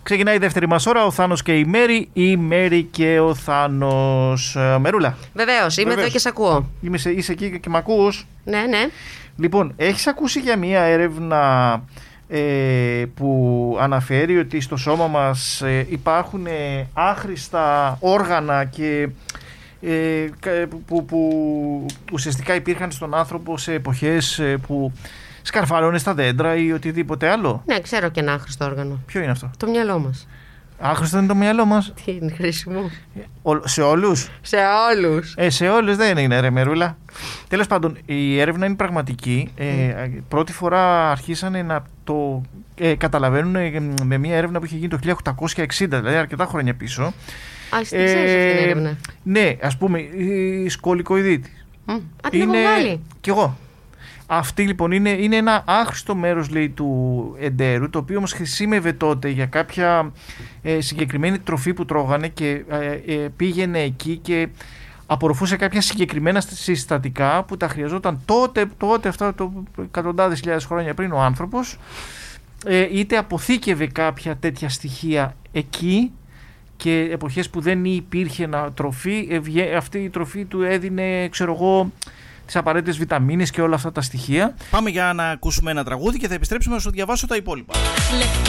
Ξεκινάει η δεύτερη μας ώρα, ο Θάνος και η Μέρη και ο Θάνος. Μερούλα. Βεβαίως, είμαι εδώ και σ' ακούω. Είσαι εκεί και μ' ακούς? Ναι. Λοιπόν, έχεις ακούσει για μια έρευνα που αναφέρει ότι στο σώμα μας υπάρχουν άχρηστα όργανα και που ουσιαστικά υπήρχαν στον άνθρωπο σε εποχές που σκαρφαλώνε στα δέντρα ή οτιδήποτε άλλο? Ναι, ξέρω και ένα άχρηστο όργανο. Ποιο είναι αυτό? Το μυαλό μας. Άχρηστο είναι το μυαλό μας? Τι είναι χρήσιμο? Σε όλους? Σε όλους. Σε όλους δεν είναι, ρε Μερούλα. Τέλος πάντων, η έρευνα είναι πραγματική. Πρώτη φορά αρχίσανε να το καταλαβαίνουν με μια έρευνα που είχε γίνει το 1860, δηλαδή αρκετά χρόνια πίσω. Α, την ξέρεις αυτή την έρευνα? Ναι, ας πούμε, η σκολικοειδίτης. Την έχω βγάλει. Κι εγώ. Αυτή λοιπόν είναι ένα άχρηστο μέρος, λέει, του εντέρου, το οποίο όμως χρησιμεύε τότε για κάποια συγκεκριμένη τροφή που τρώγανε και πήγαινε εκεί και απορροφούσε κάποια συγκεκριμένα συστατικά που τα χρειαζόταν τότε αυτά το εκατοντάδες χιλιάδες χρόνια πριν ο άνθρωπος, είτε αποθήκευε κάποια τέτοια στοιχεία εκεί, και εποχές που δεν υπήρχε τροφή, αυτή η τροφή του έδινε, ξέρω εγώ, τις απαραίτητες βιταμίνες και όλα αυτά τα στοιχεία. Πάμε για να ακούσουμε ένα τραγούδι και θα επιστρέψουμε να σου διαβάσω τα υπόλοιπα.